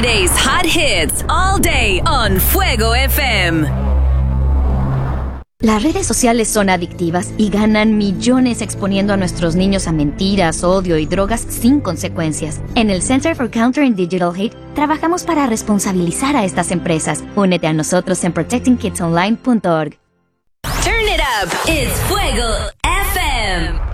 Today's hot hits all day on Fuego FM. Las redes sociales son adictivas y ganan millones exponiendo a nuestros niños a mentiras, odio y drogas sin consecuencias. En el Center for Countering Digital Hate trabajamos para responsabilizar a estas empresas. Únete a nosotros en protectingkidsonline.org. Turn it up. It's Fuego FM.